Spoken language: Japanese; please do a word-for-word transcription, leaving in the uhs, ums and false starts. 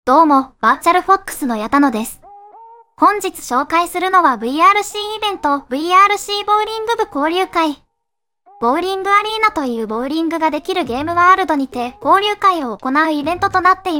どうも、バーチャルフォックスの矢田野です。本日紹介するのは ブイアールシー イベント ブイアールシー ボーリング部交流会。ボーリングアリーナというボーリングができるゲームワールドにて交流会を行うイベントとなっています。